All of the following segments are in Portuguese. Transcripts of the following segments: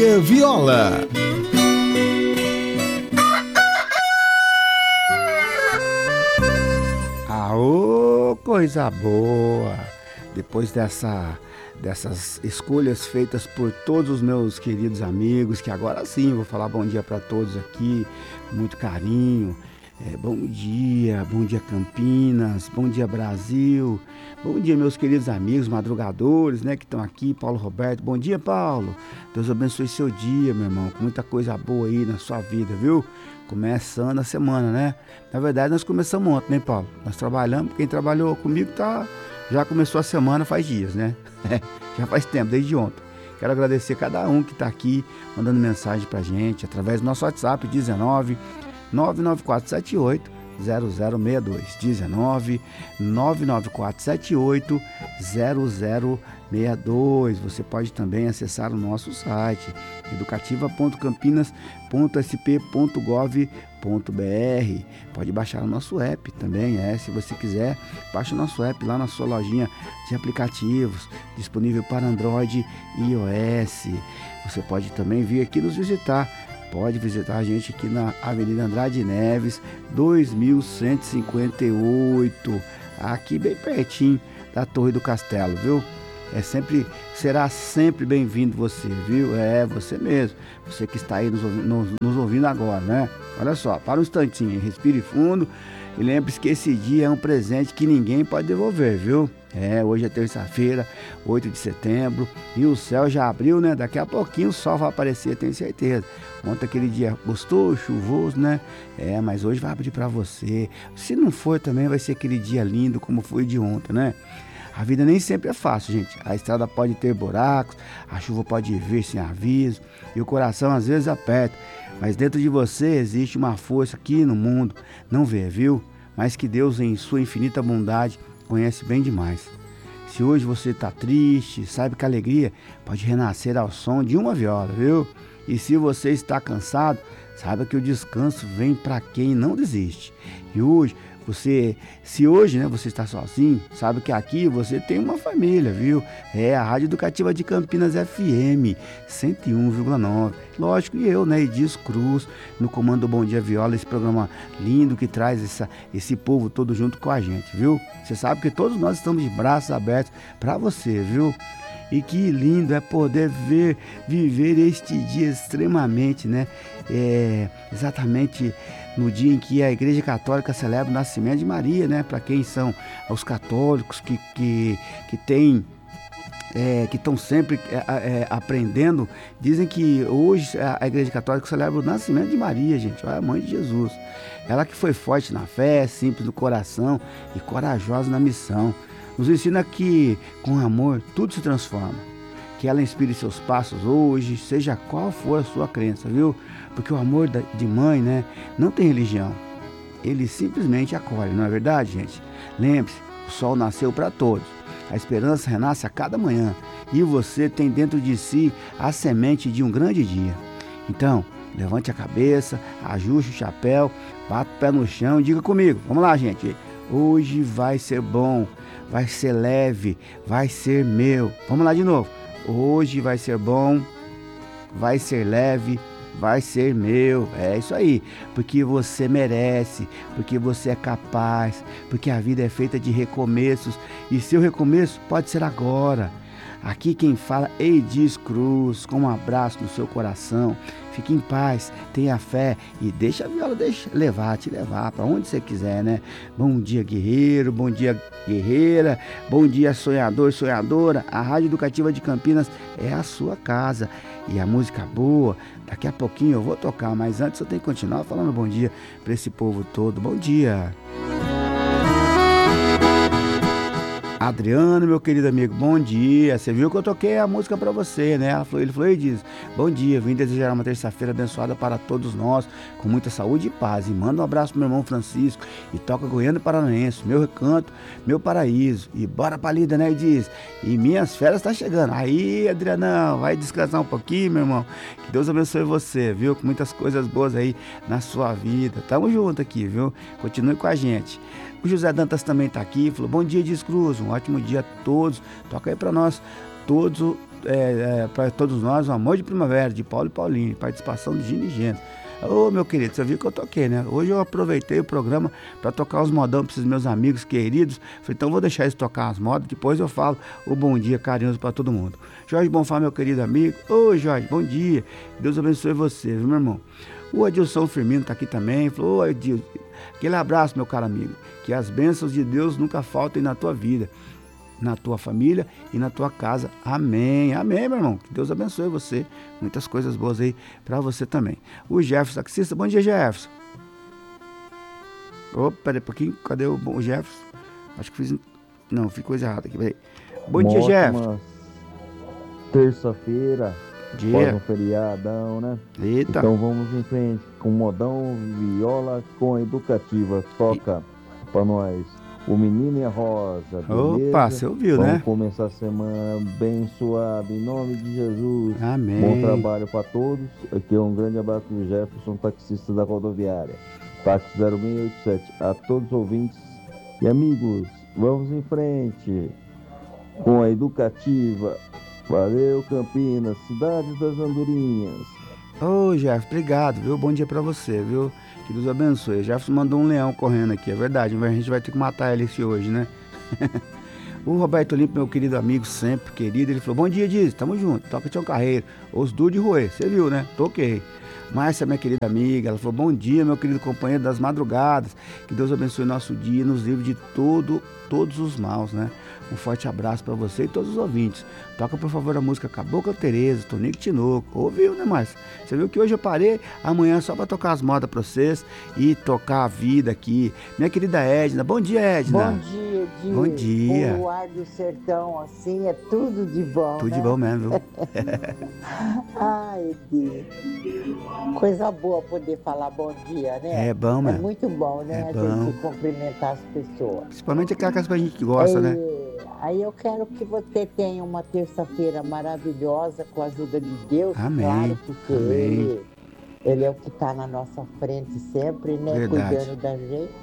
Viola. Aô, coisa boa! Depois dessas escolhas feitas por todos os meus queridos amigos, que agora sim vou falar bom dia para todos aqui, com muito carinho. Bom dia Campinas, bom dia Brasil, bom dia meus queridos amigos madrugadores, né, que estão aqui, Paulo Roberto, bom dia Paulo, Deus abençoe seu dia, meu irmão, com muita coisa boa aí na sua vida, viu? Começando a semana, né? Na verdade nós começamos ontem, né Paulo? Nós trabalhamos, quem trabalhou comigo já começou a semana faz dias, né? Já faz tempo, desde ontem. Quero agradecer cada um que está aqui, mandando mensagem pra gente, através do nosso WhatsApp, 19 99478 0062 19 99478 0062. Você pode também acessar o nosso site educativa.campinas.sp.gov.br. Pode baixar o nosso app também, se você quiser, baixa o nosso app lá na sua lojinha de aplicativos, disponível para Android e iOS. Você pode também vir aqui nos visitar. Pode visitar a gente aqui na Avenida Andrade Neves, 2158, aqui bem pertinho da Torre do Castelo, viu? Será sempre bem-vindo você, viu? Você mesmo, você que está aí nos ouvindo agora, né? Olha só, para um instantinho, respire fundo e lembre-se que esse dia é um presente que ninguém pode devolver, viu? Hoje é terça-feira, 8 de setembro, e o céu já abriu, né? Daqui a pouquinho o sol vai aparecer, tenho certeza. Ontem aquele dia gostoso, chuvoso, né? Mas hoje vai abrir para você. Se não for também, vai ser aquele dia lindo como foi de ontem, né? A vida nem sempre é fácil, gente. A estrada pode ter buracos, a chuva pode vir sem aviso, e o coração às vezes aperta. Mas dentro de você existe uma força aqui no mundo, não vê, viu? Mas que Deus, em sua infinita bondade, conhece bem demais. Se hoje você está triste, saiba que a alegria pode renascer ao som de uma viola, viu? E se você está cansado, saiba que o descanso vem para quem não desiste. E hoje, se hoje você está sozinho, sabe que aqui você tem uma família, viu? A Rádio Educativa de Campinas FM 101,9. Lógico, e eu, Edis Cruz, no comando do Bom Dia Viola, esse programa lindo que traz esse povo todo junto com a gente, viu? Você sabe que todos nós estamos de braços abertos para você, viu? E que lindo é poder viver este dia extremamente, exatamente no dia em que a Igreja Católica celebra o nascimento de Maria, para quem são os católicos que estão sempre aprendendo, dizem que hoje a Igreja Católica celebra o nascimento de Maria, gente, a mãe de Jesus. Ela que foi forte na fé, simples no coração e corajosa na missão. Nos ensina que, com amor, tudo se transforma. Que ela inspire seus passos hoje, seja qual for a sua crença, viu? Porque o amor de mãe, não tem religião. Ele simplesmente acolhe, não é verdade, gente? Lembre-se, o sol nasceu para todos. A esperança renasce a cada manhã. E você tem dentro de si a semente de um grande dia. Então, levante a cabeça, ajuste o chapéu, bata o pé no chão e diga comigo. Vamos lá, gente. Hoje vai ser bom, vai ser leve, vai ser meu. Vamos lá de novo. Hoje vai ser bom, vai ser leve, vai ser meu. É isso aí, porque você merece, porque você é capaz, porque a vida é feita de recomeços e seu recomeço pode ser agora. Aqui quem fala é Edis Cruz, com um abraço no seu coração. Fique em paz, tenha fé e deixa a viola te levar para onde você quiser, Bom dia, guerreiro, bom dia, guerreira, bom dia, sonhador, sonhadora. A Rádio Educativa de Campinas é a sua casa e a música boa, daqui a pouquinho eu vou tocar, mas antes eu tenho que continuar falando bom dia para esse povo todo. Bom dia. Adriano, meu querido amigo, bom dia. Você viu que eu toquei a música para você, Ele falou e diz: bom dia, vim desejar uma terça-feira abençoada para todos nós, com muita saúde e paz. E manda um abraço pro meu irmão Francisco e toca Goiânia Paranaense, meu recanto, meu paraíso. E bora pra lida, E diz: e minhas férias tá chegando. Aí, Adrianão, vai descansar um pouquinho, meu irmão. Que Deus abençoe você, viu? Com muitas coisas boas aí na sua vida. Tamo junto aqui, viu? Continue com a gente. O José Dantas também está aqui, falou: bom dia, Edis Cruz, um ótimo dia a todos. Toca aí para nós todos para todos nós, o Amor de Primavera, de Paulo e Paulinho, participação de Gino e Geno. Ô, meu querido, você viu que eu toquei, né? Hoje eu aproveitei o programa para tocar os modão para esses meus amigos queridos. Falei, então vou deixar eles tocar as modas, depois eu falo o bom dia carinhoso para todo mundo. Jorge Bonfá, meu querido amigo. Ô, Jorge, bom dia. Deus abençoe você, viu, meu irmão? O Adilson Firmino tá aqui também. Falou, ô, Adilson, aquele abraço, meu caro amigo. Que as bênçãos de Deus nunca faltem na tua vida, na tua família e na tua casa. Amém. Amém, meu irmão. Que Deus abençoe você. Muitas coisas boas aí para você também. O Jefferson, taxista. Bom dia, Jefferson. Opa, peraí um pouquinho. Cadê o Jefferson? Acho que fiz... Não, fiz coisa errada aqui. Peraí. Bom dia, Jefferson. Terça-feira. Dia. Após um feriadão, né? Eita. Então vamos em frente com modão, viola com a educativa. Toca para nós o Menino e a Rosa, beleza? Opa, você ouviu, vamos, né? Vamos começar a semana abençoada, em nome de Jesus. Amém. Bom trabalho para todos. Aqui é um grande abraço do Jefferson, taxista da rodoviária. Táxi 0687. A todos os ouvintes e amigos, vamos em frente com a educativa. Valeu, Campinas, cidade das Andorinhas. Ô, Jefferson, obrigado, viu? Bom dia pra você, viu? Que Deus abençoe. O Jefferson mandou um leão correndo aqui, é verdade, mas a gente vai ter que matar ele esse hoje, né? O Roberto Limpo, meu querido amigo, sempre querido, ele falou, bom dia, Diz, tamo junto, toca Tião Carreiro, os duros de roer, você viu, né? Toquei. Márcia, minha querida amiga, ela falou, bom dia, meu querido companheiro das madrugadas, que Deus abençoe nosso dia e nos livre de todos os maus, né? Um forte abraço para você e todos os ouvintes. Toca, por favor, a música Cabocla Tereza, Tonico Tinoco. Ouviu, né, Márcia? Você viu que hoje eu parei amanhã só para tocar as modas para vocês e tocar a vida aqui. Minha querida Edna, bom dia, Edna. Bom dia, Di. Bom dia. O ar do sertão, assim, é tudo de bom, Tudo né? de bom mesmo, viu? Ai, Di. Coisa boa poder falar bom dia, né? É bom, É mesmo. muito bom, né? É A bom. gente cumprimentar as pessoas. Principalmente aquelas que a gente gosta, né? Aí eu quero que você tenha uma terça-feira maravilhosa com a ajuda de Deus, Amém. claro, porque Amém. Ele é o que está na nossa frente sempre, né? Verdade. Cuidando da gente.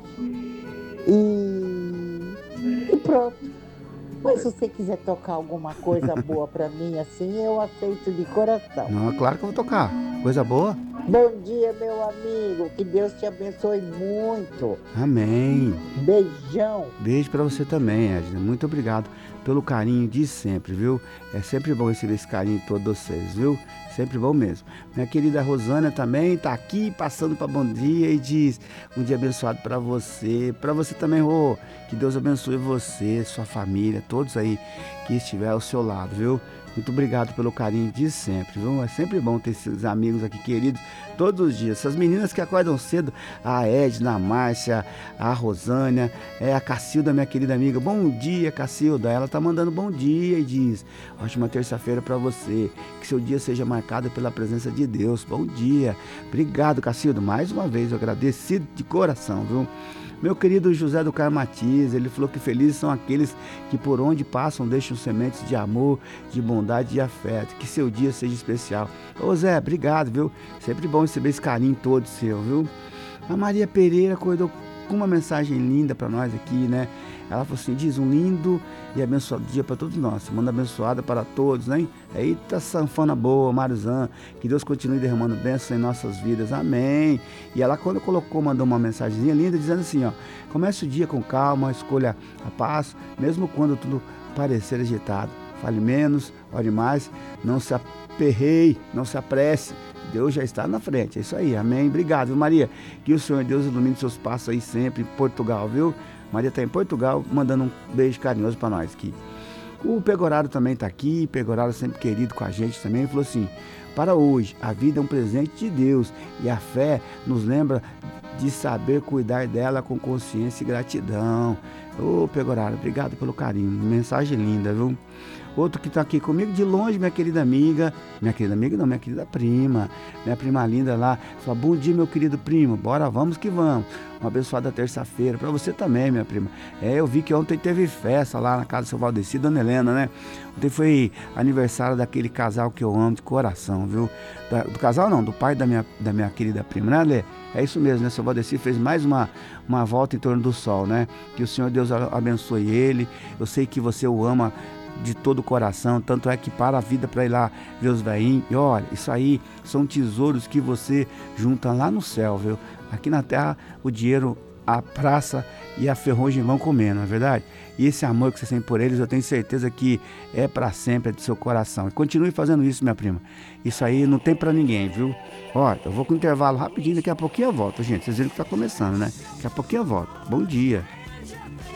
E pronto. Mas se você quiser tocar alguma coisa boa pra mim, assim, eu aceito de coração. Não, claro que eu vou tocar. Coisa boa. Bom dia, meu amigo. Que Deus te abençoe muito. Amém. Beijão. Beijo pra você também, Edna. Muito obrigado pelo carinho de sempre, viu? É sempre bom receber esse carinho de todos vocês, viu? Sempre bom mesmo. Minha querida Rosânia também tá aqui passando para bom dia e diz um dia abençoado para você também, Rô. Que Deus abençoe você, sua família, todos aí que estiver ao seu lado, viu? Muito obrigado pelo carinho de sempre, viu? É sempre bom ter esses amigos aqui queridos todos os dias. Essas meninas que acordam cedo, a Edna, a Márcia, a Rosânia, a Cacilda, minha querida amiga. Bom dia, Cacilda. Ela tá mandando bom dia e diz, ótima terça-feira para você. Que seu dia seja marcado pela presença de Deus. Bom dia. Obrigado, Cacilda. Mais uma vez, eu agradecido de coração, viu? Meu querido José do Carmo Matias, ele falou que felizes são aqueles que por onde passam deixam sementes de amor, de bondade e de afeto. Que seu dia seja especial. Ô Zé, obrigado, viu? Sempre bom receber esse carinho todo seu, viu? A Maria Pereira acordou com uma mensagem linda para nós aqui, né? Ela falou assim, diz um lindo e abençoado dia para todos nós. Semana abençoada para todos, né? Eita, sanfona boa, Marizan. Que Deus continue derramando bênçãos em nossas vidas. Amém. E ela, quando colocou, mandou uma mensagenzinha linda, dizendo assim, ó. Comece o dia com calma, escolha a paz, mesmo quando tudo parecer agitado. Fale menos, ore mais, não se aperreie, não se apresse. Deus já está na frente, é isso aí, amém. Obrigado, viu, Maria? Que o Senhor Deus ilumine seus passos aí sempre em Portugal, viu? Maria está em Portugal, mandando um beijo carinhoso para nós aqui. O Pegoraro também está aqui, Pegoraro sempre querido com a gente também, ele falou assim, para hoje, a vida é um presente de Deus e a fé nos lembra de saber cuidar dela com consciência e gratidão. Ô, Pegoraro, obrigado pelo carinho, mensagem linda, viu? Outro que está aqui comigo de longe, minha querida amiga não, minha querida prima, minha prima linda lá, falou, bom dia, meu querido primo, bora, vamos que vamos. Uma abençoada terça-feira, para você também, minha prima. Eu vi que ontem teve festa lá na casa do seu Valdeci, Dona Helena, né? Ontem foi aniversário daquele casal que eu amo de coração, viu? Do casal não, do pai da minha querida prima, né, Lê? É isso mesmo, né? Seu Valdeci fez mais uma volta em torno do sol, né? Que o Senhor Deus abençoe ele. Eu sei que você o ama de todo o coração, tanto é que para a vida para ir lá ver os velhinhos, e olha, isso aí são tesouros que você junta lá no céu, viu? Aqui na terra o dinheiro, a praça e a ferrugem vão comer, não é verdade? E esse amor que você tem por eles, eu tenho certeza que é para sempre, é do seu coração. E continue fazendo isso, minha prima. Isso aí não tem para ninguém, viu? Olha, eu vou com um intervalo rapidinho, daqui a pouquinho eu volto, gente. Vocês viram que tá começando, né? Daqui a pouquinho eu volto. Bom dia.